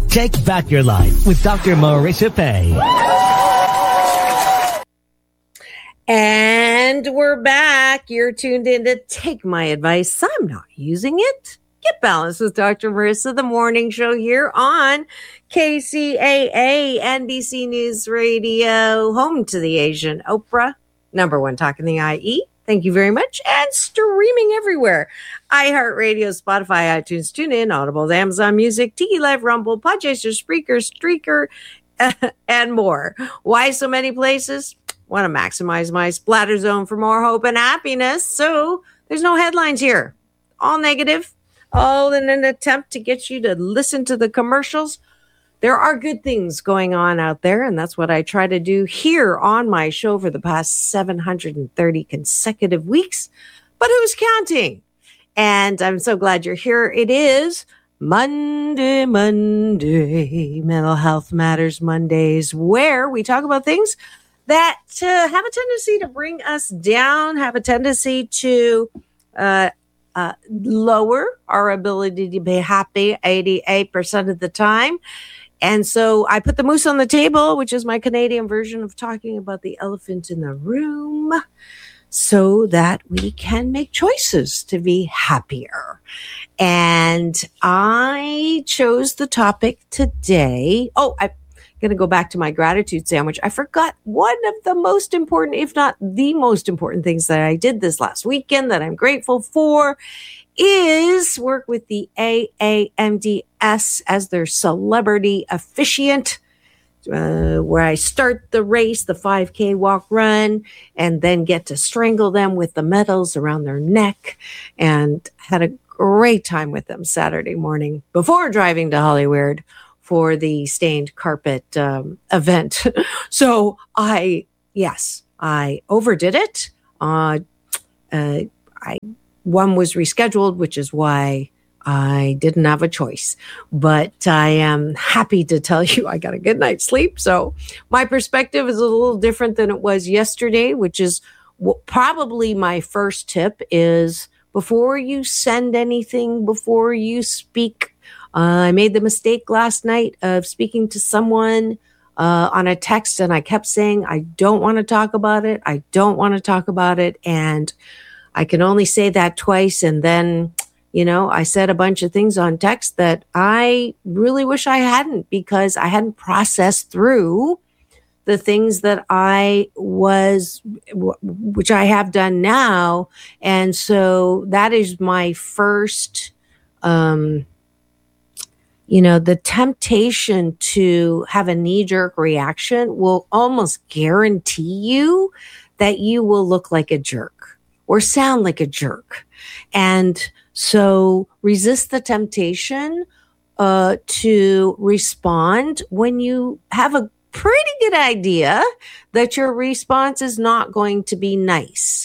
Take back your life with Dr. Marissa Pay. And we're back. You're tuned in to Take My Advice. I'm not using it. Get Balanced with Dr. Marissa, the morning show here on KCAA, NBC News Radio, home to the Asian Oprah, number one talk in the IE. Thank you very much. And streaming everywhere. iHeartRadio, Spotify, iTunes, TuneIn, Audible, Amazon Music, Tiki Live, Rumble, Podchaser, Spreaker, Streaker, and more. Why so many places? Want to maximize my splatter zone for more hope and happiness. So there's no headlines here. All negative. All in an attempt to get you to listen to the commercials. There are good things going on out there, and that's what I try to do here on my show for the past 730 consecutive weeks. But who's counting? And I'm so glad you're here. It is Monday, Mental Health Matters Mondays, where we talk about things that have a tendency to bring us down, have a tendency to lower our ability to be happy 88% of the time. And so I put the moose on the table, which is my Canadian version of talking about the elephant in the room, so that we can make choices to be happier. And I chose the topic today. Oh, I'm going to go back to my gratitude sandwich. I forgot one of the most important, if not the most important things that I did this last weekend that I'm grateful for is work with the AAMDS as their celebrity officiant, where I start the race, the 5K walk run, and then get to strangle them with the medals around their neck, and had a great time with them Saturday morning before driving to Hollywood for the stained carpet event. So I overdid it. One was rescheduled, which is why I didn't have a choice. But I am happy to tell you I got a good night's sleep. So my perspective is a little different than it was yesterday, which is probably my first tip is before you send anything, before you speak. I made the mistake last night of speaking to someone on a text, and I kept saying, I don't want to talk about it. I don't want to talk about it. And I can only say that twice. And then, I said a bunch of things on text that I really wish I hadn't, because I hadn't processed through the things that which I have done now. And so that is my first, the temptation to have a knee-jerk reaction will almost guarantee you that you will look like a jerk or sound like a jerk. And so resist the temptation to respond when you have a pretty good idea that your response is not going to be nice.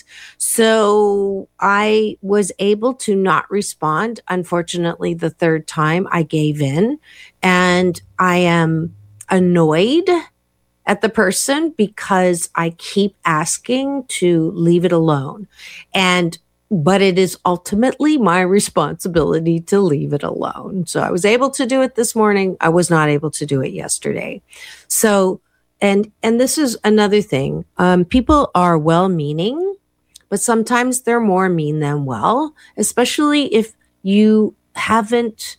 So I was able to not respond. Unfortunately, the third time I gave in, and I am annoyed at the person because I keep asking to leave it alone. But it is ultimately my responsibility to leave it alone. So I was able to do it this morning. I was not able to do it yesterday. So, and this is another thing. People are well-meaning, but sometimes they're more mean than well, especially if you haven't,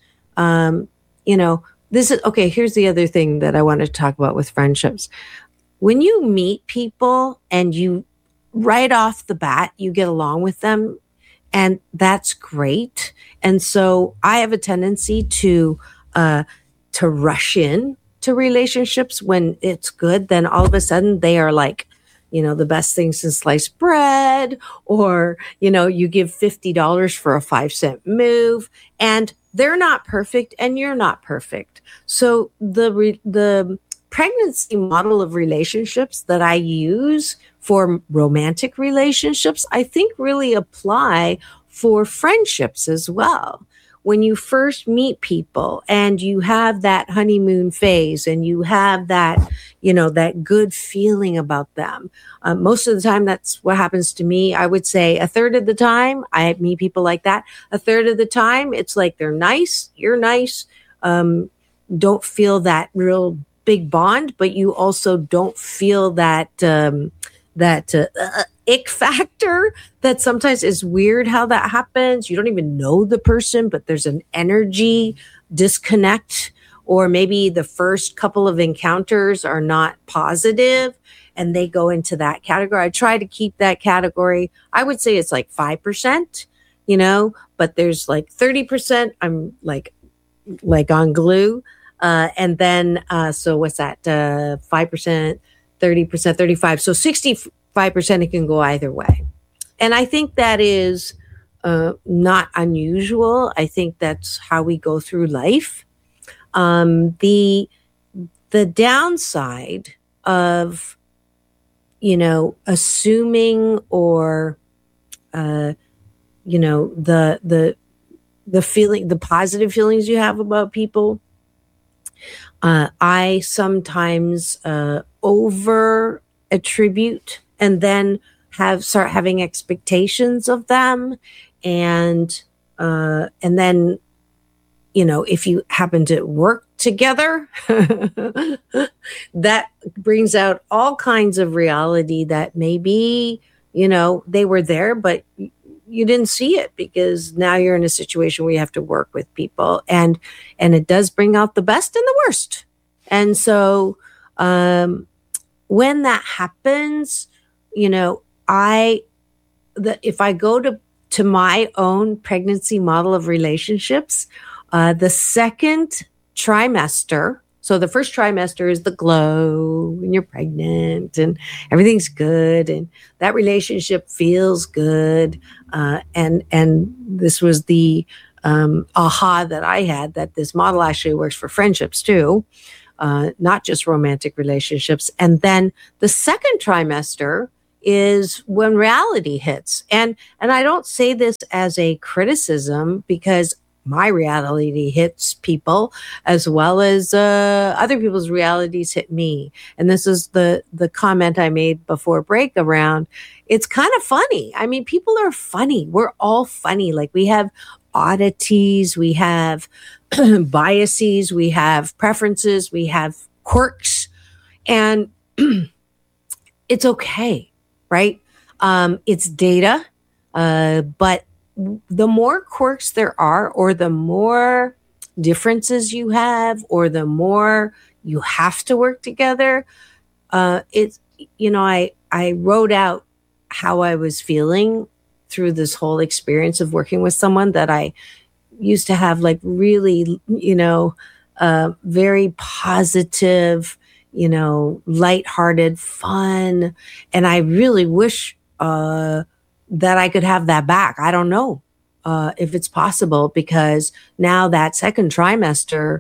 this is, okay, here's the other thing that I want to talk about with friendships. When you meet people and you right off the bat, you get along with them, and that's great. And so I have a tendency to rush in to relationships when it's good. Then all of a sudden they are like, the best thing since sliced bread, or, you give $50 for a 5-cent move, and they're not perfect and you're not perfect. So the pregnancy model of relationships that I use for romantic relationships, I think really apply for friendships as well. When you first meet people and you have that honeymoon phase and you have that, that good feeling about them. Most of the time, that's what happens to me. I would say a third of the time I meet people like that. A third of the time, it's like they're nice, you're nice. don't feel that real big bond, but you also don't feel that ick factor that sometimes is weird how that happens. You don't even know the person, but there's an energy disconnect, or maybe the first couple of encounters are not positive and they go into that category. I try to keep that category. I would say it's like 5%, but there's like 30% I'm like on glue. And then, so what's that? 5%, 30%, 35. So 65%, it can go either way. And I think that is not unusual. I think that's how we go through life. The downside of, assuming or, the feeling, the positive feelings you have about people. I sometimes over attribute and then start having expectations of them, and then if you happen to work together, that brings out all kinds of reality that maybe they were there, but you didn't see it because now you're in a situation where you have to work with people, and it does bring out the best and the worst. And so when that happens, if I go to my own pregnancy model of relationships, the second trimester, so the first trimester is the glow when you're pregnant and everything's good and that relationship feels good. And this was the aha that I had, that this model actually works for friendships too, not just romantic relationships. And then the second trimester is when reality hits. And I don't say this as a criticism, because my reality hits people as well as other people's realities hit me. And this is the comment I made before break around, it's kind of funny. I mean, people are funny. We're all funny. Like, we have oddities, we have biases, we have preferences, we have quirks, and it's okay, right? It's data, but the more quirks there are, or the more differences you have, or the more you have to work together, it's, I wrote out how I was feeling through this whole experience of working with someone that I used to have, like, really, very positive, lighthearted, fun. And I really wish, that I could have that back. I don't know if it's possible, because now that second trimester,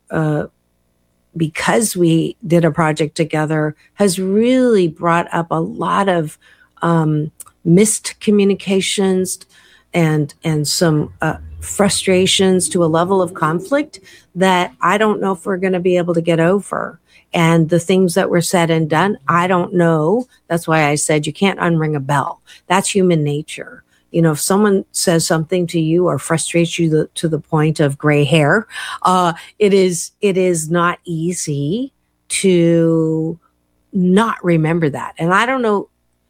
because we did a project together, has really brought up a lot of missed communications and some frustrations to a level of conflict that I don't know if we're going to be able to get over. And the things that were said and done, I don't know. That's why I said you can't unring a bell. That's human nature. If someone says something to you or frustrates you to the point of gray hair, it is not easy to not remember that. And I don't know.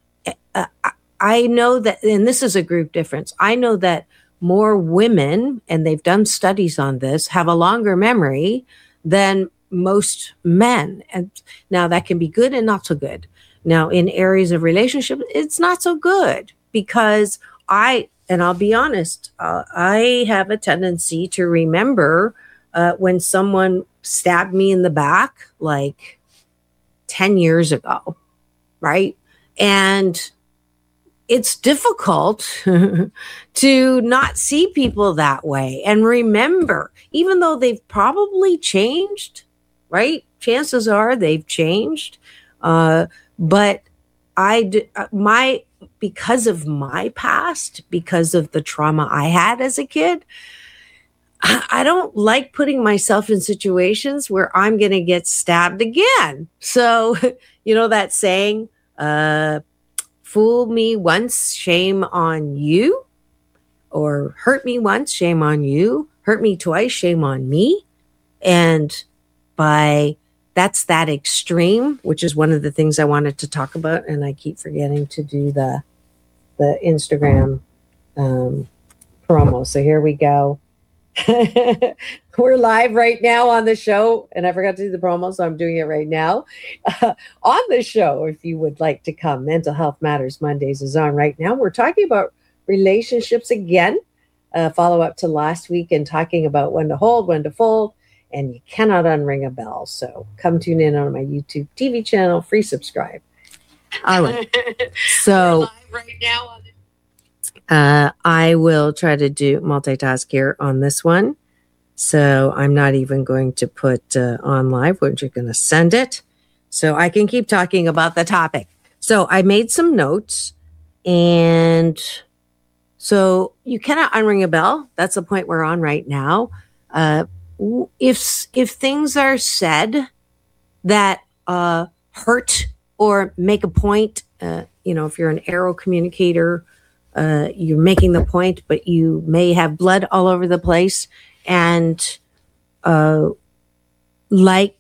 I know that, and this is a group difference. I know that more women, and they've done studies on this, have a longer memory than most men. And now that can be good and not so good. Now, in areas of relationship, it's not so good, because I'll be honest, I have a tendency to remember when someone stabbed me in the back like 10 years ago, right? And it's difficult to not see people that way and remember, even though they've probably changed, right? Chances are they've changed. But because of my past, because of the trauma I had as a kid, I don't like putting myself in situations where I'm going to get stabbed again. So, that saying, fool me once, shame on you, or hurt me once, shame on you, hurt me twice, shame on me. And that's that extreme, which is one of the things I wanted to talk about. And I keep forgetting to do the Instagram promo. So here we go. We're live right now on the show, and I forgot to do the promo, so I'm doing it right now. On the show, if you would like to come, Mental Health Matters Mondays is on right now. We're talking about relationships again, follow up to last week, and talking about when to hold, when to fold, and you cannot unring a bell. So come tune in on my YouTube TV channel, free subscribe. All right. So we're live right now on I will try to do multitask here on this one. So I'm not even going to put on live. We're just going to send it so I can keep talking about the topic. So I made some notes, and so you cannot unring a bell. That's the point we're on right now. If things are said that hurt or make a point, if you're an arrow communicator, you're making the point, but you may have blood all over the place. And like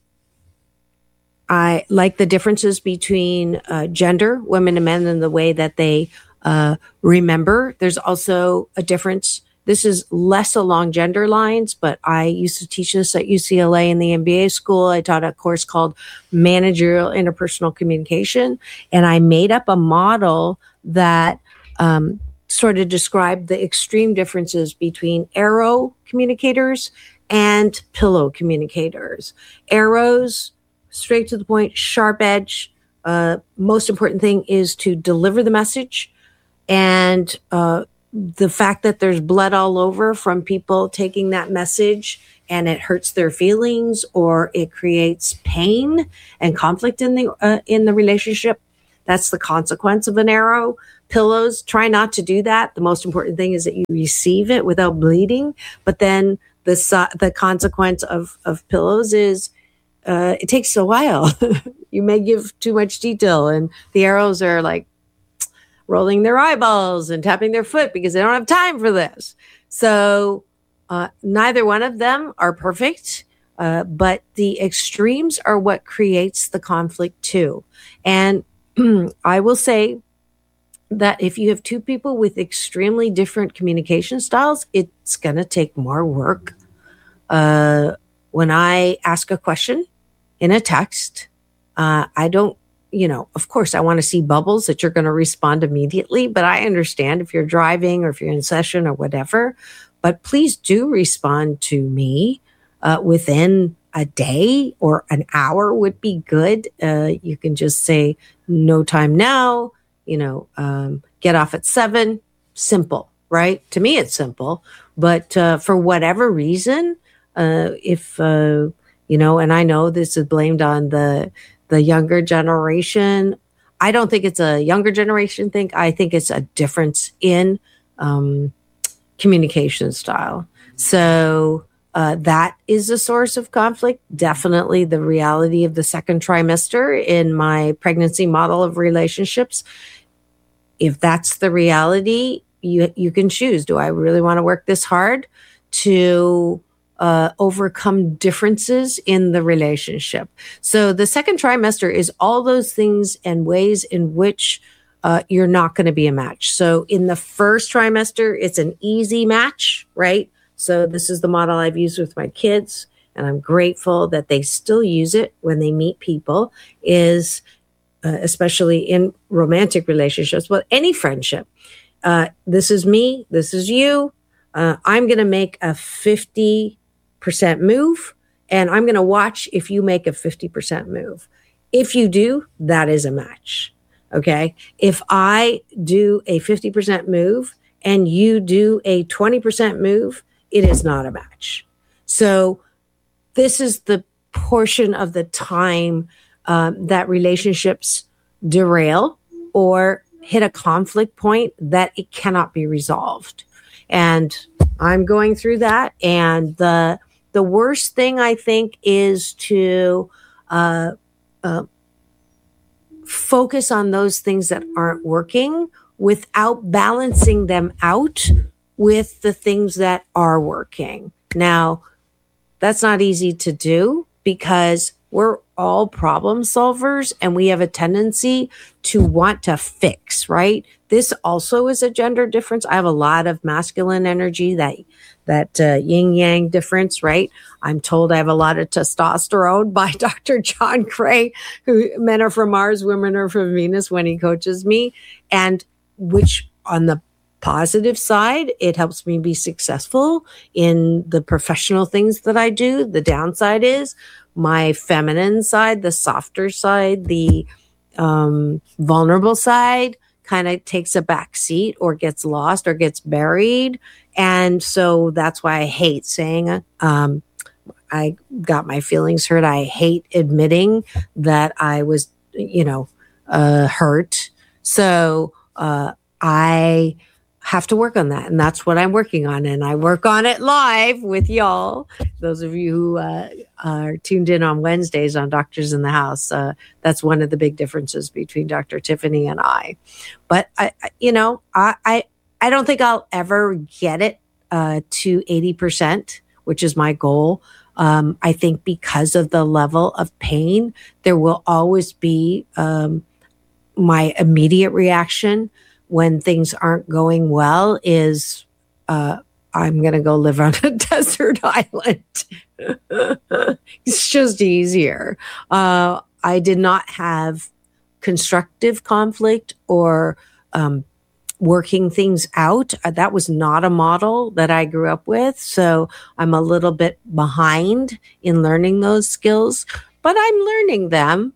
the differences between gender, women and men, and the way that they remember, there's also a difference. This is less along gender lines, but I used to teach this at UCLA in the MBA school. I taught a course called Managerial Interpersonal Communication, and I made up a model that sort of describe the extreme differences between arrow communicators and pillow communicators. Arrows, straight to the point, sharp edge. Most important thing is to deliver the message. And the fact that there's blood all over from people taking that message and it hurts their feelings or it creates pain and conflict in the relationship, that's the consequence of an arrow. Pillows, try not to do that. The most important thing is that you receive it without bleeding. But then the consequence of pillows is it takes a while. You may give too much detail, and the arrows are like rolling their eyeballs and tapping their foot because they don't have time for this. So neither one of them are perfect, but the extremes are what creates the conflict too. And I will say that if you have two people with extremely different communication styles, it's going to take more work. When I ask a question in a text, I don't, of course, I want to see bubbles that you're going to respond immediately, but I understand if you're driving or if you're in session or whatever, but please do respond to me within a day or an hour would be good. You can just say, no time now, get off at 7. Simple, right? To me, it's simple. But for whatever reason, if, and I know this is blamed on the younger generation. I don't think it's a younger generation thing. I think it's a difference in communication style. So that is a source of conflict. Definitely the reality of the second trimester in my pregnancy model of relationships. If that's the reality, you can choose. Do I really want to work this hard to overcome differences in the relationship? So the second trimester is all those things and ways in which you're not going to be a match. So in the first trimester, it's an easy match, right? So this is the model I've used with my kids, and I'm grateful that they still use it when they meet people, is especially in romantic relationships, but any friendship. This is me, this is you. I'm going to make a 50% move, and I'm going to watch if you make a 50% move. If you do, that is a match. Okay. If I do a 50% move and you do a 20% move, it is not a match. So this is the portion of the time that relationships derail or hit a conflict point that it cannot be resolved. And I'm going through that. And the worst thing, I think, is to focus on those things that aren't working without balancing them out with the things that are working. Now, that's not easy to do because we're all problem solvers and we have a tendency to want to fix, right? This also is a gender difference. I have a lot of masculine energy, that yin yang difference, right? I'm told I have a lot of testosterone by Dr. John Gray, who men are from Mars, women are from Venus when he coaches me. And which on the positive side, it helps me be successful in the professional things that I do. The downside is my feminine side, the softer side, the vulnerable side kind of takes a back seat or gets lost or gets buried. And so that's why I hate saying I got my feelings hurt. I hate admitting that I was, hurt. So I have to work on that. And that's what I'm working on. And I work on it live with y'all. Those of you who are tuned in on Wednesdays on Doctors in the House, that's one of the big differences between Dr. Tiffany and I. But I don't think I'll ever get it to 80%, which is my goal. I think because of the level of pain, there will always be my immediate reaction when things aren't going well is I'm going to go live on a desert island. It's just easier. I did not have constructive conflict or working things out. That was not a model that I grew up with. So I'm a little bit behind in learning those skills, but I'm learning them.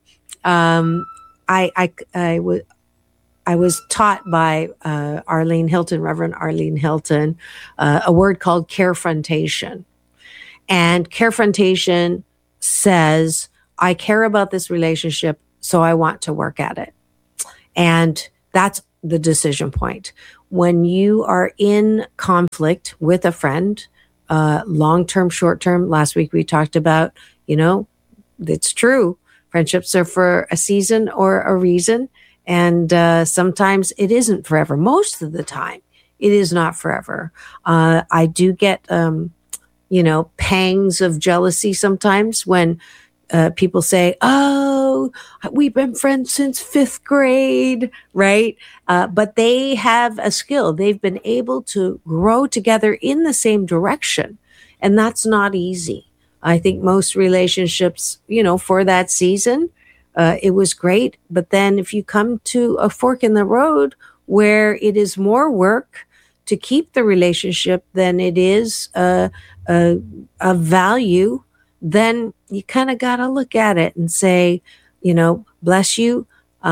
I was taught by Arlene Hilton, Reverend Arlene Hilton, a word called carefrontation. And carefrontation says, I care about this relationship, so I want to work at it. And that's the decision point. When you are in conflict with a friend, long-term, short-term, last week we talked about, it's true. Friendships are for a season or a reason. And sometimes it isn't forever. Most of the time, it is not forever. I do get, pangs of jealousy sometimes when people say, oh, we've been friends since 5th grade, right? But they have a skill. They've been able to grow together in the same direction. And that's not easy. I think most relationships, for that season, it was great. But then if you come to a fork in the road where it is more work to keep the relationship than it is a value, then you kind of got to look at it and say, bless you.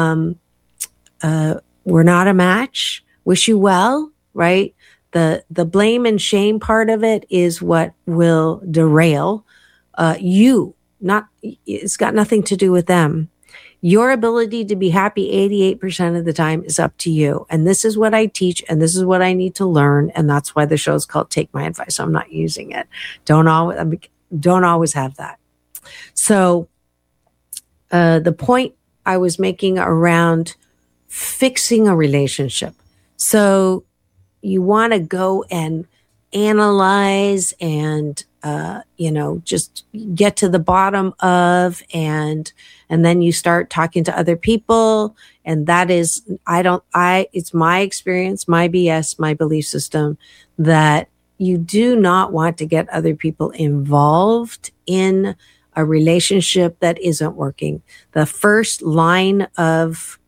We're not a match. Wish you well, right? The blame and shame part of it is what will derail you. It's got nothing to do with them. Your ability to be happy 88% of the time is up to you. And this is what I teach, and this is what I need to learn. And that's why the show is called Take My Advice. I'm not using it. Don't always have that. So the point I was making around fixing a relationship. So you want to go and analyze and just get to the bottom of, and then you start talking to other people. And that is, it's my experience, my BS, my belief system that you do not want to get other people involved in a relationship that isn't working. The first line of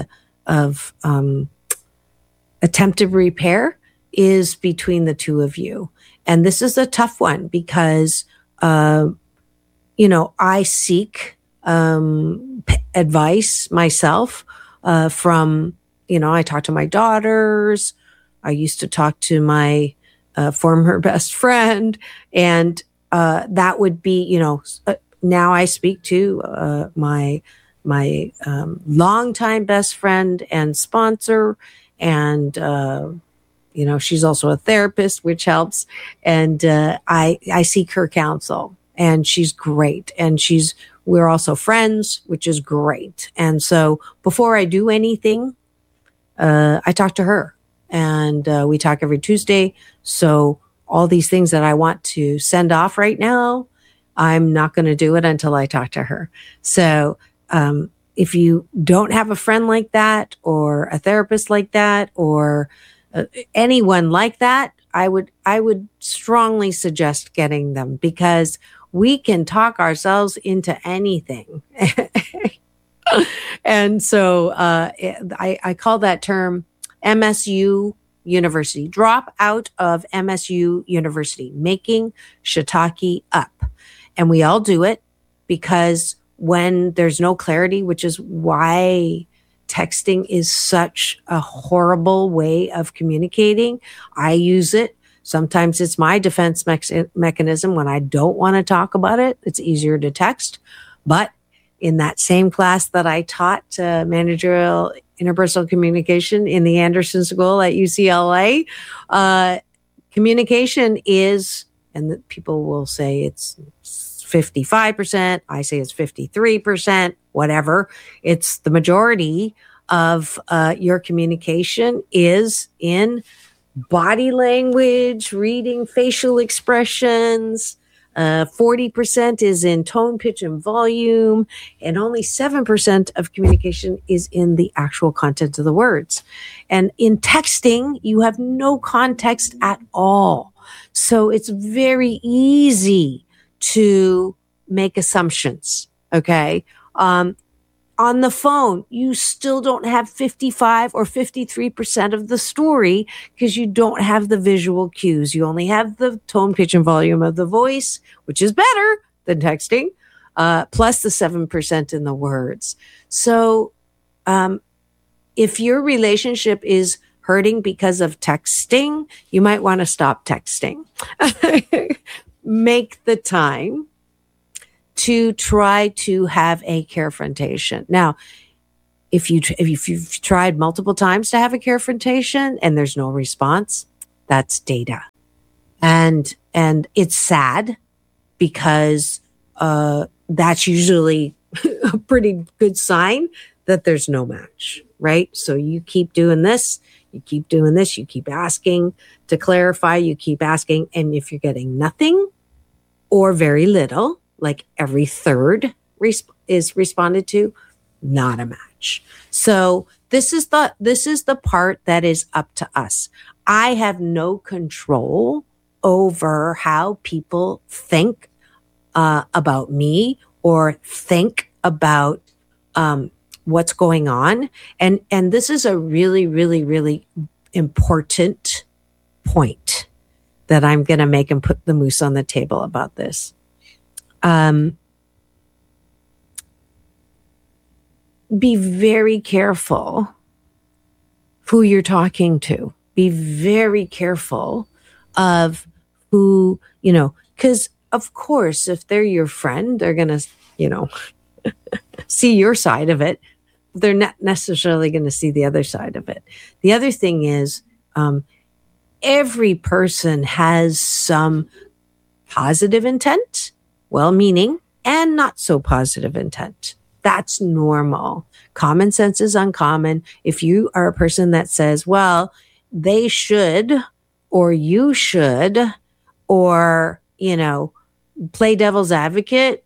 attempted repair is between the two of you. And this is a tough one because, I seek advice myself from, I talk to my daughters. I used to talk to my former best friend. And that would be, now I speak to my longtime best friend and sponsor. And, she's also a therapist, which helps. And I seek her counsel, and she's great. And we're also friends, which is great. And so before I do anything, I talk to her, and we talk every Tuesday. So all these things that I want to send off right now, I'm not going to do it until I talk to her. So, if you don't have a friend like that or a therapist like that or anyone like that, I would strongly suggest getting them, because we can talk ourselves into anything. And so I call that term MSU University. Drop out of MSU University, making shiitake up. And we all do it because when there's no clarity, which is why texting is such a horrible way of communicating. I use it. Sometimes it's my defense mechanism. When I don't want to talk about it, it's easier to text. But in that same class that I taught managerial interpersonal communication in the Anderson School at UCLA, communication is, and people will say it's 55%. I say it's 53%, whatever. It's the majority of your communication is in body language, reading facial expressions. 40% is in tone, pitch, and volume, and only 7% of communication is in the actual content of the words. And in texting, you have no context at all. So it's very easy to make assumptions. Okay. On the phone, you still don't have 55 or 53% of the story because you don't have the visual cues. You only have the tone, pitch, and volume of the voice, which is better than texting, plus the 7% in the words. So if your relationship is hurting because of texting, you might want to stop texting. Make the time to try to have a confrontation. Now, if you've tried multiple times to have a confrontation and there's no response, that's data. And it's sad because that's usually a pretty good sign that there's no match, right? So you keep doing this, you keep asking to clarify, you keep asking. And if you're getting nothing or very little, like every third is responded to, not a match. So this is the part that is up to us. I have no control over how people think about me or think about what's going on. And this is a really, really, really important point that I'm going to make and put the moose on the table about this. Be very careful who you're talking to. Be very careful of who, because of course, if they're your friend, they're going to, see your side of it. They're not necessarily going to see the other side of it. The other thing is, every person has some positive intent, well-meaning, and not so positive intent. That's normal. Common sense is uncommon. If you are a person that says, well, they should, or you should, or, play devil's advocate,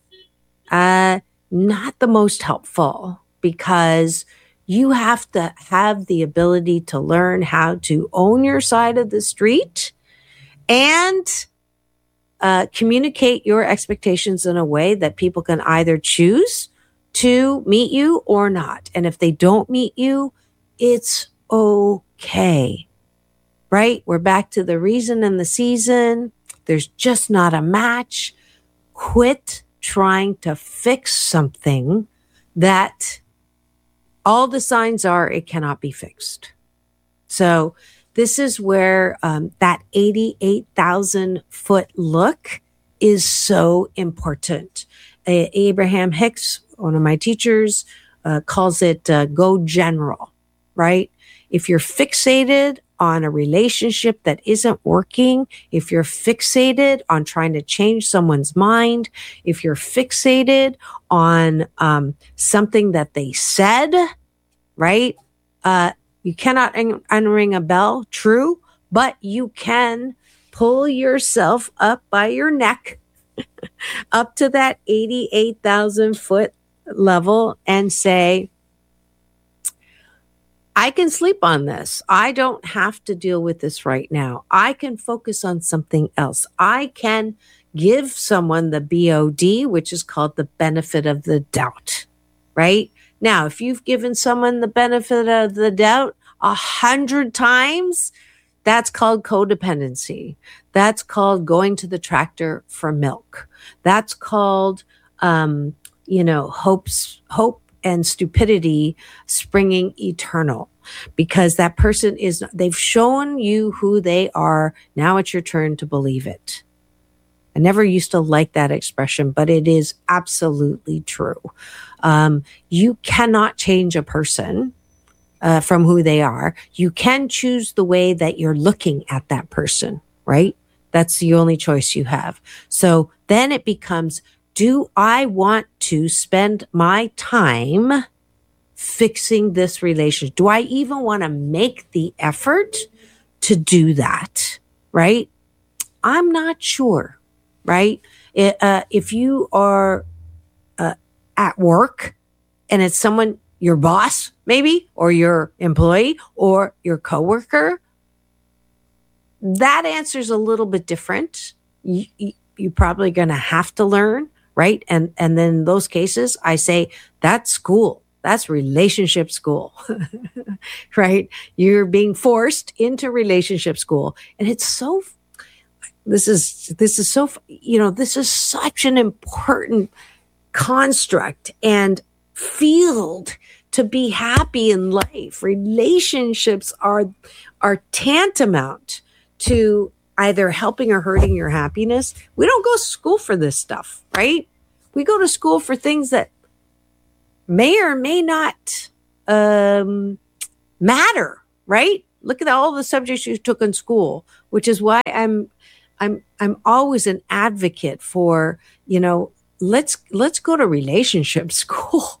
not the most helpful, because you have to have the ability to learn how to own your side of the street and communicate your expectations in a way that people can either choose to meet you or not. And if they don't meet you, it's okay, right? We're back to the reason and the season. There's just not a match. Quit trying to fix something that all the signs are it cannot be fixed. So this is where that 88,000 foot look is so important. Abraham Hicks, one of my teachers, calls it go general, right? If you're fixated on a relationship that isn't working, if you're fixated on trying to change someone's mind, if you're fixated on something that they said, right? You cannot unring a bell, true, but you can pull yourself up by your neck up to that 88,000 foot level and say, I can sleep on this. I don't have to deal with this right now. I can focus on something else. I can give someone the BOD, which is called the benefit of the doubt, right? Now, if you've given someone the benefit of the doubt 100 times, that's called codependency. That's called going to the tractor for milk. That's called, hope and stupidity springing eternal, because that person they've shown you who they are. Now it's your turn to believe it. I never used to like that expression, but it is absolutely true. You cannot change a person from who they are. You can choose the way that you're looking at that person, right? That's the only choice you have. So then it becomes, do I want to spend my time fixing this relationship? Do I even want to make the effort to do that, right? I'm not sure, right? If you are at work and it's someone, your boss maybe, or your employee or your coworker, that answer's a little bit different. You're probably going to have to learn, right? And then in those cases, I say that's school. That's relationship school, right? You're being forced into relationship school. And it's so, this is such an important construct and field to be happy in life. Relationships are tantamount to either helping or hurting your happiness. We don't go to school for this stuff, right? We go to school for things that may or may not matter, right? Look at all the subjects you took in school, which is why I'm always an advocate for, let's go to relationship school.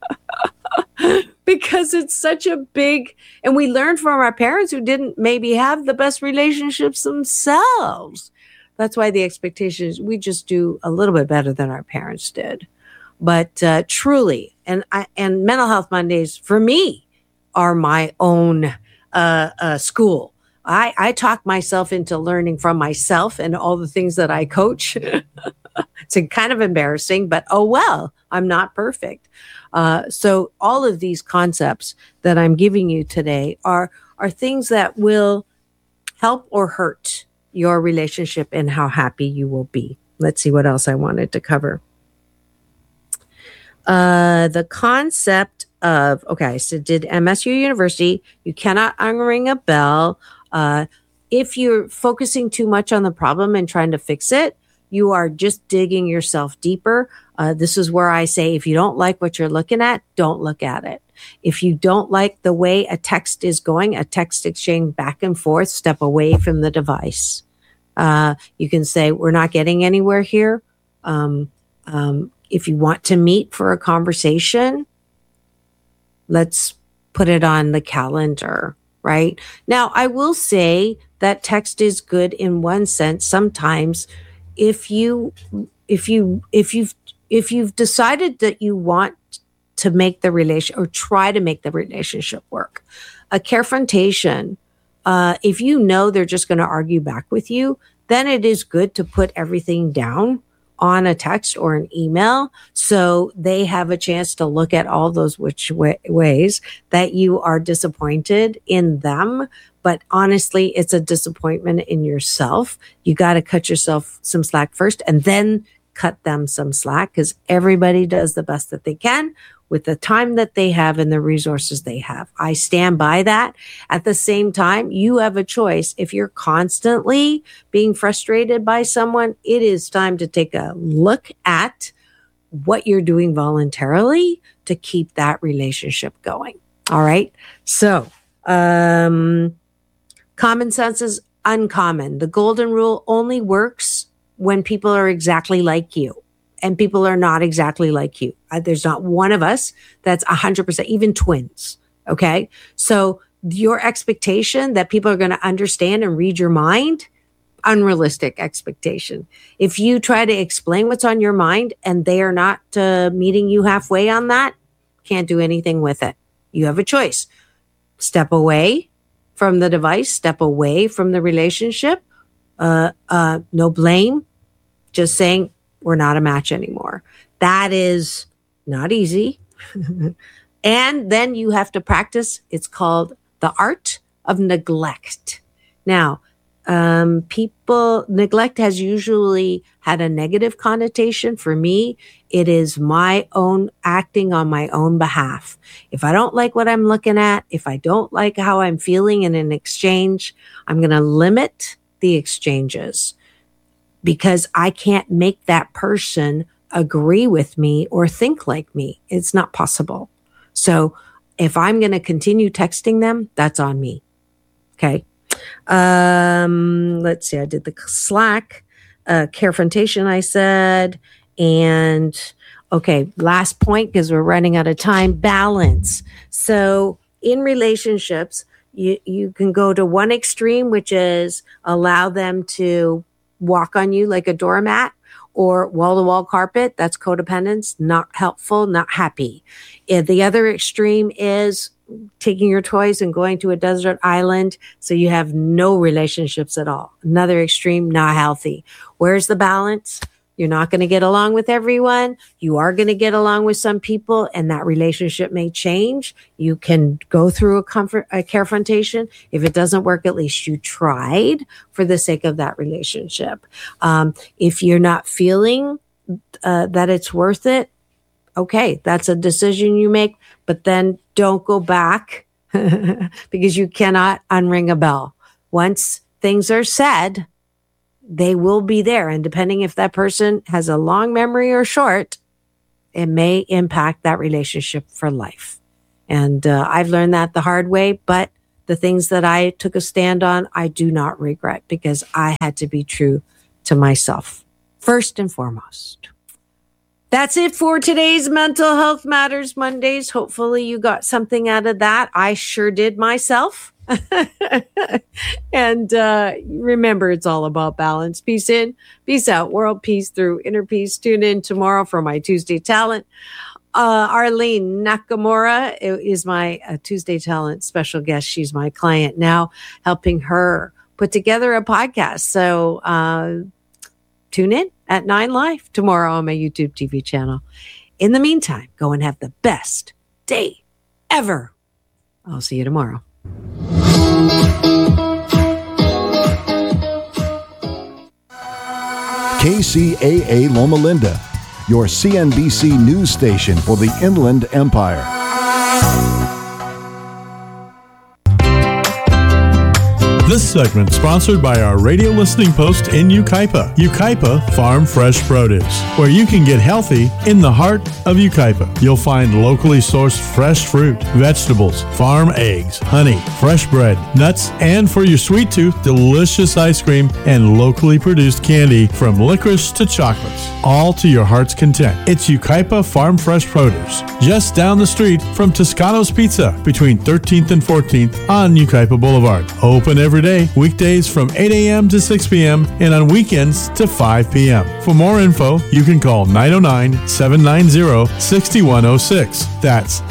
Because it's such a big, and we learn from our parents who didn't maybe have the best relationships themselves. That's why the expectation is we just do a little bit better than our parents did. But truly, and Mental Health Mondays for me are my own school. I talk myself into learning from myself and all the things that I coach. It's kind of embarrassing, but oh well, I'm not perfect. So all of these concepts that I'm giving you today are things that will help or hurt your relationship and how happy you will be. Let's see what else I wanted to cover. The concept of, so did MSU University, you cannot unring a bell. If you're focusing too much on the problem and trying to fix it, you are just digging yourself deeper. This is where I say, if you don't like what you're looking at, don't look at it. If you don't like the way a text is going, a text exchange back and forth, step away from the device. You can say, we're not getting anywhere here. If you want to meet for a conversation, let's put it on the calendar, right? Now, I will say that text is good in one sense. Sometimes if you've decided that you want to make the relation or try to make the relationship work, a confrontation, if you know they're just going to argue back with you, then it is good to put everything down on a text or an email so they have a chance to look at all those ways that you are disappointed in them. But honestly, it's a disappointment in yourself. You got to cut yourself some slack first and then cut them some slack, because everybody does the best that they can with the time that they have and the resources they have. I stand by that. At the same time, you have a choice. If you're constantly being frustrated by someone, it is time to take a look at what you're doing voluntarily to keep that relationship going. All right. So, common sense is uncommon. The golden rule only works when people are exactly like you. And people are not exactly like you. There's not one of us that's 100%, even twins. Okay. So your expectation that people are going to understand and read your mind, unrealistic expectation. If you try to explain what's on your mind and they are not meeting you halfway on that, can't do anything with it. You have a choice. Step away from the device, step away from the relationship. No blame, just saying we're not a match anymore. That is not easy. And then you have to practice. It's called the art of neglect. Now, neglect has usually had a negative connotation. For me, it is my own acting on my own behalf. If I don't like what I'm looking at, if I don't like how I'm feeling in an exchange, I'm going to limit the exchanges because I can't make that person agree with me or think like me. It's not possible. So if I'm going to continue texting them, that's on me. Okay. Let's see. I did the Slack, Carefrontation, I said. And okay, last point, because we're running out of time, balance. So in relationships, you can go to one extreme, which is allow them to walk on you like a doormat, or wall-to-wall carpet. That's codependence, not helpful, not happy. The other extreme is taking your toys and going to a desert island so you have no relationships at all. Another extreme, not healthy. Where's the balance? You're not going to get along with everyone. You are going to get along with some people, and that relationship may change. You can go through a carefrontation. If it doesn't work, at least you tried for the sake of that relationship. If you're not feeling that it's worth it, okay, that's a decision you make, but then don't go back because you cannot unring a bell. Once things are said, they will be there. And depending if that person has a long memory or short, it may impact that relationship for life. And I've learned that the hard way, but the things that I took a stand on, I do not regret because I had to be true to myself, first and foremost. That's it for today's Mental Health Matters Mondays. Hopefully you got something out of that. I sure did myself. And remember, it's all about balance. Peace in, peace out, world peace through inner peace. Tune in tomorrow for my Tuesday Talent. Arlene Nakamura is my Tuesday Talent special guest. She's my client now, helping her put together a podcast. So tune in at 9 Live tomorrow on my YouTube TV channel. In the meantime, go and have the best day ever. I'll see you tomorrow. KCAA Loma Linda, your CNBC news station for the Inland Empire. This segment sponsored by our radio listening post in Yucaipa, Yucaipa Farm Fresh Produce, where you can get healthy in the heart of Yucaipa. You'll find locally sourced fresh fruit, vegetables, farm eggs, honey, fresh bread, nuts, and for your sweet tooth, delicious ice cream and locally produced candy from licorice to chocolates, all to your heart's content. It's Yucaipa Farm Fresh Produce, just down the street from Toscano's Pizza between 13th and 14th on Yucaipa Boulevard. Open every day, weekdays from 8 a.m. to 6 p.m. and on weekends to 5 p.m. For more info, you can call 909-790-6106. That's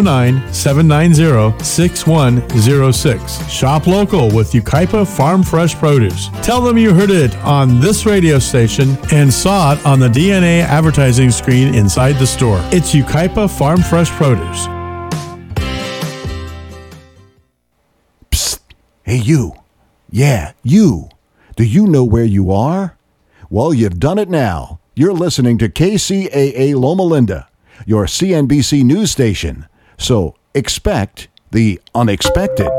909-790-6106. Shop local with Yucaipa Farm Fresh Produce. Tell them you heard it on this radio station and saw it on the DNA advertising screen inside the store. It's Yucaipa Farm Fresh Produce. Hey, you. Yeah, you. Do you know where you are? Well, you've done it now. You're listening to KCAA Loma Linda, your CNBC news station. So expect the unexpected.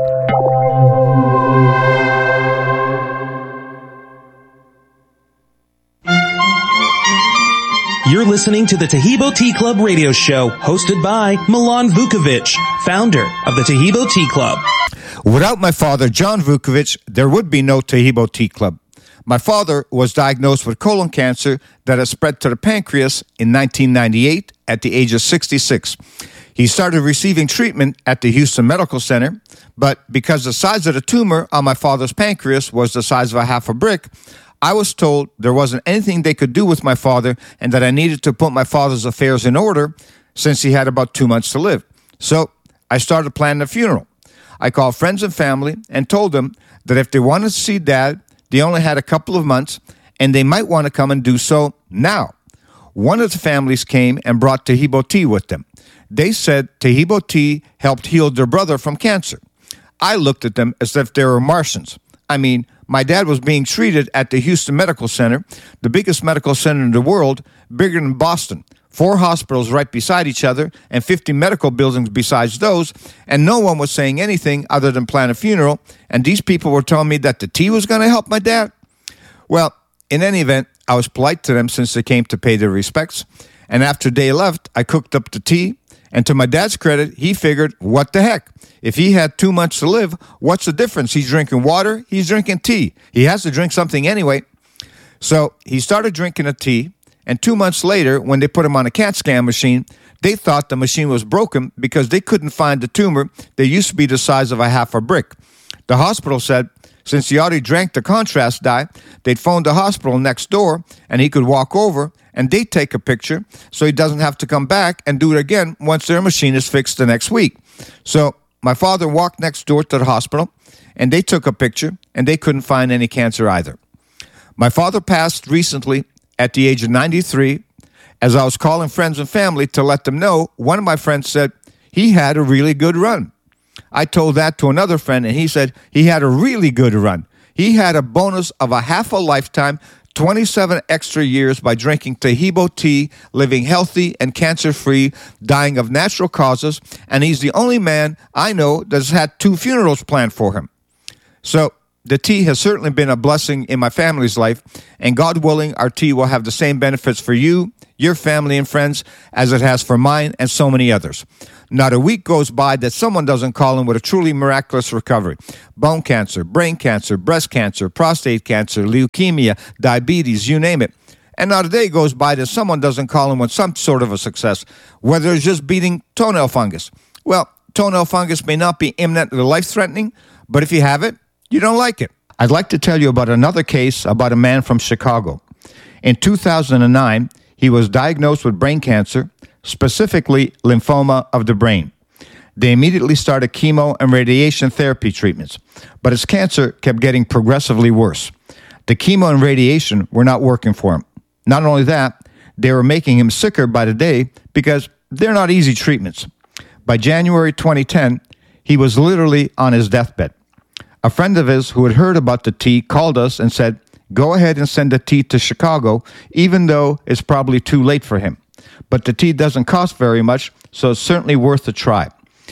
You're listening to the Taheebo Tea Club radio show, hosted by Milan Vukovic, founder of the Taheebo Tea Club. Without my father, John Vukovic, there would be no Taheebo Tea Club. My father was diagnosed with colon cancer that has spread to the pancreas in 1998 at the age of 66. He started receiving treatment at the Houston Medical Center, but because the size of the tumor on my father's pancreas was the size of a half a brick, I was told there wasn't anything they could do with my father and that I needed to put my father's affairs in order since he had about 2 months to live. So I started planning a funeral. I called friends and family and told them that if they wanted to see Dad, they only had a couple of months and they might want to come and do so now. One of the families came and brought Taheebo tea with them. They said Taheebo tea helped heal their brother from cancer. I looked at them as if they were Martians. I mean, my dad was being treated at the Houston Medical Center, the biggest medical center in the world, bigger than Boston. 4 hospitals right beside each other and 50 medical buildings besides those, and no one was saying anything other than plan a funeral, and these people were telling me that the tea was going to help my dad? Well, in any event, I was polite to them since they came to pay their respects, and after they left, I cooked up the tea, and to my dad's credit, he figured, what the heck? If he had 2 months to live, what's the difference? He's drinking water, he's drinking tea. He has to drink something anyway. So he started drinking a tea, and 2 months later, when they put him on a CAT scan machine, they thought the machine was broken because they couldn't find the tumor that used to be the size of a half a brick. The hospital said, since he already drank the contrast dye, they'd phone the hospital next door, and he could walk over, and they'd take a picture so he doesn't have to come back and do it again once their machine is fixed the next week. So my father walked next door to the hospital, and they took a picture, and they couldn't find any cancer either. My father passed recently at the age of 93. As I was calling friends and family to let them know, one of my friends said he had a really good run. I told that to another friend, and he said he had a really good run. He had a bonus of a half a lifetime, 27 extra years by drinking Taheebo tea, living healthy and cancer-free, dying of natural causes, and he's the only man I know that's had 2 funerals planned for him. So the tea has certainly been a blessing in my family's life, and God willing, our tea will have the same benefits for you, your family and friends, as it has for mine and so many others. Not a week goes by that someone doesn't call in with a truly miraculous recovery. Bone cancer, brain cancer, breast cancer, prostate cancer, leukemia, diabetes, you name it. And not a day goes by that someone doesn't call in with some sort of a success, whether it's just beating toenail fungus. Well, toenail fungus may not be imminently life-threatening, but if you have it, you don't like it. I'd like to tell you about another case about a man from Chicago. In 2009, he was diagnosed with brain cancer, specifically lymphoma of the brain. They immediately started chemo and radiation therapy treatments, but his cancer kept getting progressively worse. The chemo and radiation were not working for him. Not only that, they were making him sicker by the day because they're not easy treatments. By January 2010, he was literally on his deathbed. A friend of his who had heard about the tea called us and said, go ahead and send the tea to Chicago, even though it's probably too late for him. But the tea doesn't cost very much, so it's certainly worth a try.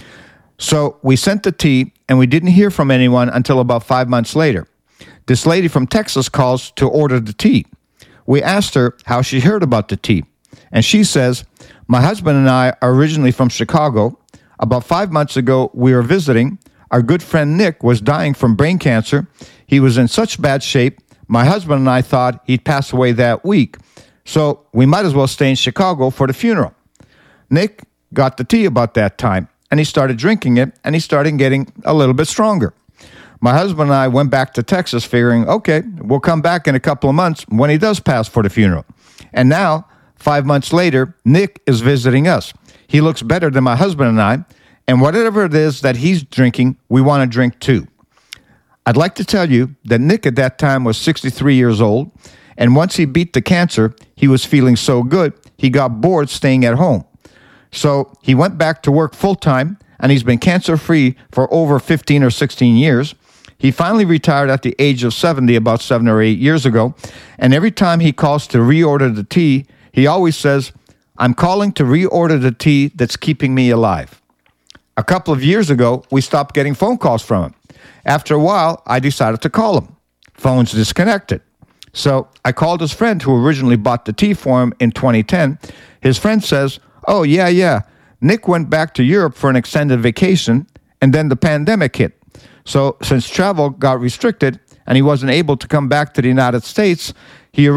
So we sent the tea, and we didn't hear from anyone until about 5 months later. This lady from Texas calls to order the tea. We asked her how she heard about the tea, and she says, my husband and I are originally from Chicago. About 5 months ago, we were visiting. Our good friend Nick was dying from brain cancer. He was in such bad shape, my husband and I thought he'd pass away that week. So we might as well stay in Chicago for the funeral. Nick got the tea about that time, and he started drinking it, and he started getting a little bit stronger. My husband and I went back to Texas figuring, okay, we'll come back in a couple of months when he does pass for the funeral. And now, 5 months later, Nick is visiting us. He looks better than my husband and I, and whatever it is that he's drinking, we want to drink too. I'd like to tell you that Nick at that time was 63 years old, and once he beat the cancer, he was feeling so good, he got bored staying at home. So he went back to work full-time, and he's been cancer-free for over 15 or 16 years. He finally retired at the age of 70 about 7 or 8 years ago, and every time he calls to reorder the tea, he always says, I'm calling to reorder the tea that's keeping me alive. A couple of years ago, we stopped getting phone calls from him. After a while, I decided to call him. Phone's disconnected. So I called his friend who originally bought the tea for him in 2010. His friend says, oh, yeah. Nick went back to Europe for an extended vacation, and then the pandemic hit. So since travel got restricted and he wasn't able to come back to the United States, he's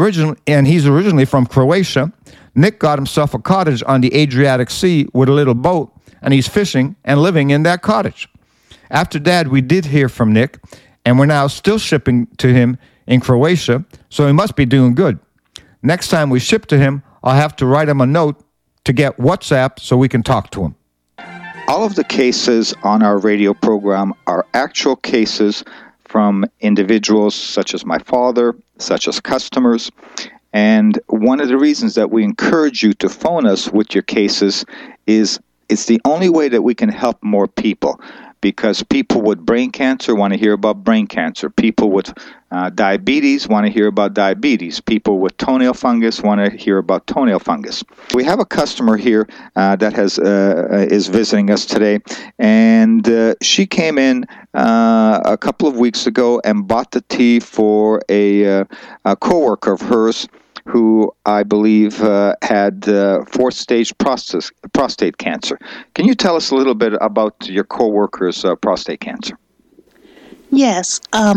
originally from Croatia, Nick got himself a cottage on the Adriatic Sea with a little boat, and he's fishing and living in that cottage. After Dad, we did hear from Nick, and we're now still shipping to him in Croatia, so he must be doing good. Next time we ship to him, I'll have to write him a note to get WhatsApp so we can talk to him. All of the cases on our radio program are actual cases from individuals such as my father, such as customers. And one of the reasons that we encourage you to phone us with your cases is it's the only way that we can help more people, because people with brain cancer want to hear about brain cancer. People with diabetes want to hear about diabetes. People with toenail fungus want to hear about toenail fungus. We have a customer here that is visiting us today, and she came in a couple of weeks ago and bought the tea for a coworker of hers who I believe had fourth-stage prostate cancer. Can you tell us a little bit about your coworker's prostate cancer? Yes.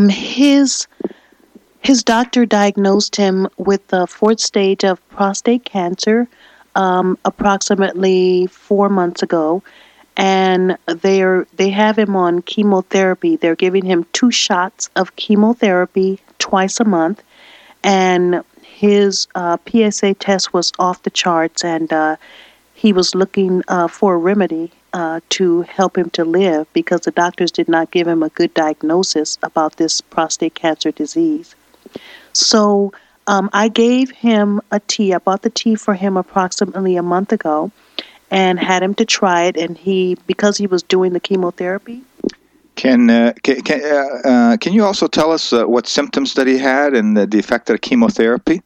His doctor diagnosed him with the fourth stage of prostate cancer approximately 4 months ago, and they have him on chemotherapy. They're giving him 2 shots of chemotherapy twice a month, and his PSA test was off the charts, and he was looking for a remedy to help him to live, because the doctors did not give him a good diagnosis about this prostate cancer disease. So I gave him a tea. I bought the tea for him approximately a month ago and had him to try it, and because he was doing the chemotherapy. Can you also tell us what symptoms that he had and the effect of the chemotherapy?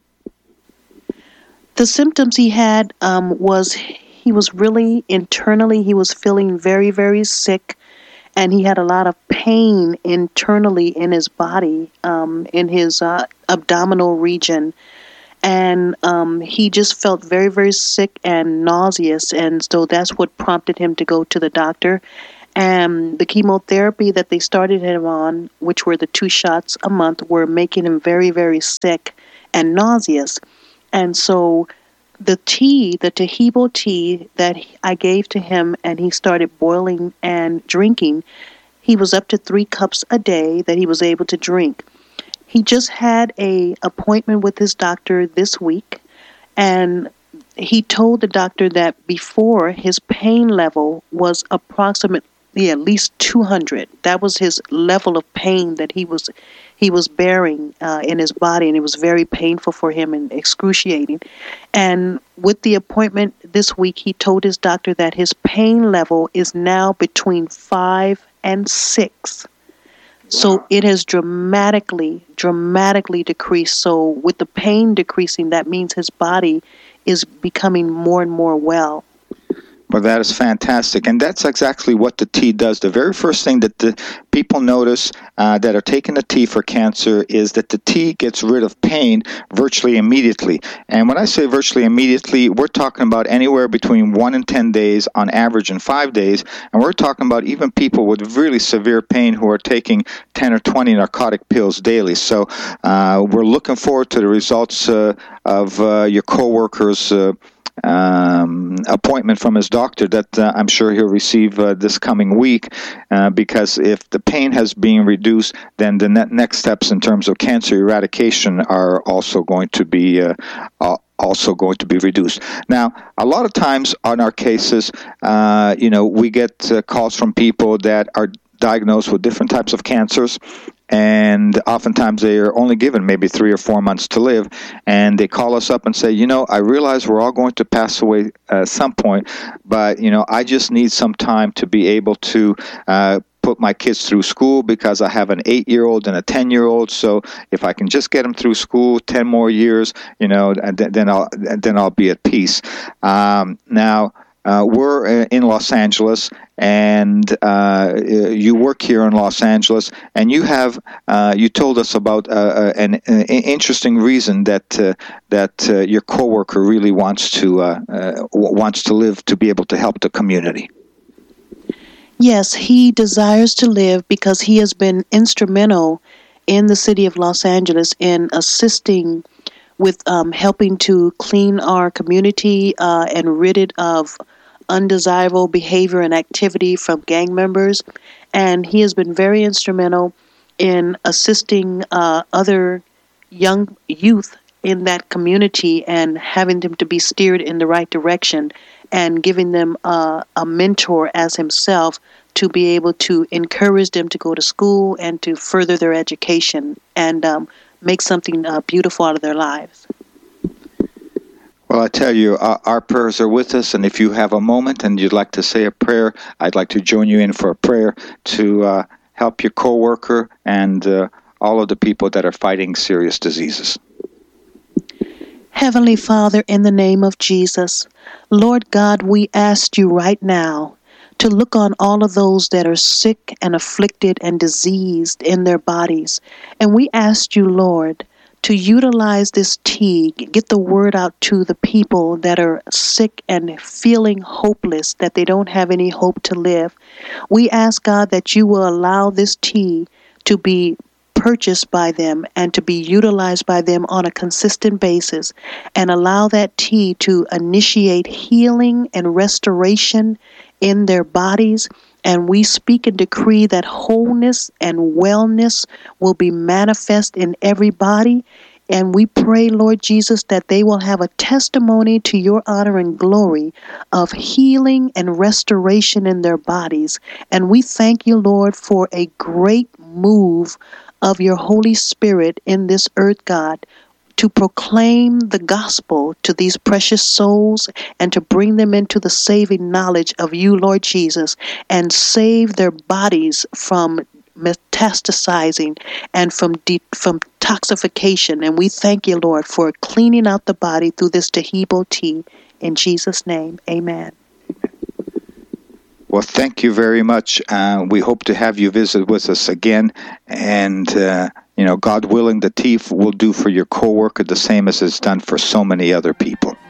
The symptoms he had was he was really internally, he was feeling very, very sick, and he had a lot of pain internally in his body, in his abdominal region. And he just felt very, very sick and nauseous, and so that's what prompted him to go to the doctor. And the chemotherapy that they started him on, which were the 2 shots a month, were making him very, very sick and nauseous. And so the tea, the Tahibo tea that I gave to him, and he started boiling and drinking, he was up to 3 cups a day that he was able to drink. He just had an appointment with his doctor this week, and he told the doctor that before his pain level was approximately at least 200. That was his level of pain that he was bearing in his body, and it was very painful for him and excruciating. And with the appointment this week, he told his doctor that his pain level is now between 5 and 6. So it has dramatically decreased. So with the pain decreasing, that means his body is becoming more and more well. Well, that is fantastic. And that's exactly what the tea does. The very first thing that the people notice that are taking the tea for cancer is that the tea gets rid of pain virtually immediately. And when I say virtually immediately, we're talking about anywhere between 1 and 10 days, on average in 5 days. And we're talking about even people with really severe pain who are taking 10 or 20 narcotic pills daily. So we're looking forward to the results of your coworker's appointment from his doctor that I'm sure he'll receive this coming week, because if the pain has been reduced, then the next steps in terms of cancer eradication are also going to be reduced. Now, a lot of times on our cases, we get calls from people that are diagnosed with different types of cancers, and oftentimes they are only given maybe 3 or 4 months to live, and they call us up and say, I realize we're all going to pass away at some point, but I just need some time to be able to put my kids through school, because I have an 8-year-old and a 10-year-old. So if I can just get them through school 10 more years, then I'll be at peace. Now, we're in Los Angeles, and you work here in Los Angeles, and you told us about an interesting reason that your coworker really wants to live to be able to help the community. Yes, he desires to live because he has been instrumental in the city of Los Angeles in assisting with helping to clean our community and rid it of undesirable behavior and activity from gang members. And he has been very instrumental in assisting other young youth in that community and having them to be steered in the right direction and giving them a mentor as himself to be able to encourage them to go to school and to further their education and make something beautiful out of their lives. Well, I tell you, our prayers are with us, and if you have a moment and you'd like to say a prayer, I'd like to join you in for a prayer to help your coworker and all of the people that are fighting serious diseases. Heavenly Father, in the name of Jesus, Lord God, we ask you right now to look on all of those that are sick and afflicted and diseased in their bodies. And we ask you, Lord, to utilize this tea, get the word out to the people that are sick and feeling hopeless, that they don't have any hope to live. We ask, God, that you will allow this tea to be purchased by them and to be utilized by them on a consistent basis, and allow that tea to initiate healing and restoration in their bodies. And we speak and decree that wholeness and wellness will be manifest in every body. And we pray, Lord Jesus, that they will have a testimony to your honor and glory of healing and restoration in their bodies. And we thank you, Lord, for a great move of your Holy Spirit in this earth, God, to proclaim the gospel to these precious souls and to bring them into the saving knowledge of you, Lord Jesus, and save their bodies from metastasizing and from toxification. And we thank you, Lord, for cleaning out the body through this Taheebo tea. In Jesus' name, amen. Well, thank you very much. We hope to have you visit with us again. And, God willing, the tea will do for your coworker the same as it's done for so many other people.